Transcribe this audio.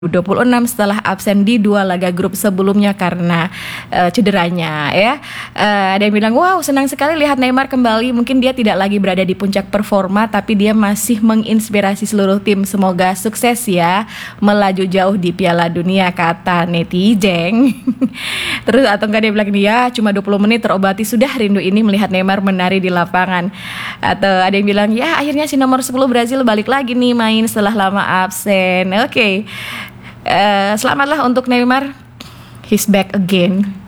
26 setelah absen di 2 laga grup sebelumnya karena cederanya ya. Ada yang bilang wow senang sekali lihat Neymar kembali, mungkin dia tidak lagi berada di puncak performa tapi dia masih menginspirasi seluruh tim, semoga sukses ya melaju jauh di Piala Dunia kata netizen. Terus atau enggak dia bilang ya cuma 20 menit terobati sudah rindu ini melihat Neymar menari di lapangan. Atau ada yang bilang ya akhirnya si nomor 10 Brazil balik lagi nih main setelah lama absen. Oke. Selamatlah untuk Neymar, he's back again.